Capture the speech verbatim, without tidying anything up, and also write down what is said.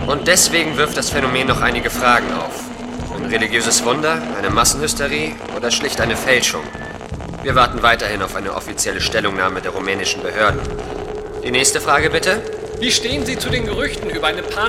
Und deswegen wirft das Phänomen noch einige Fragen auf. Ein religiöses Wunder, eine Massenhysterie oder schlicht eine Fälschung? Wir warten weiterhin auf eine offizielle Stellungnahme der rumänischen Behörden. Die nächste Frage bitte? Wie stehen Sie zu den Gerüchten über eine Panik